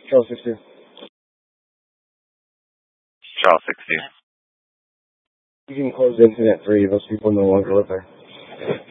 Charles 62. Charles 60. You can close the incident 3. Those people no longer live there.